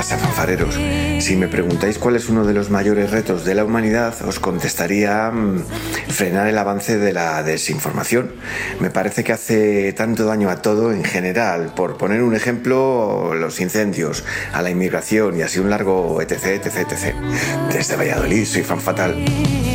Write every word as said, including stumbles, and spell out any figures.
Fanfareros. Si me preguntáis cuál es uno de los mayores retos de la humanidad, os contestaría mmm, frenar el avance de la desinformación. Me parece que hace tanto daño a todo en general. Por poner un ejemplo, los incendios, a la inmigración y así un largo etc, etc, etc. Desde Valladolid, soy Fan Fatal.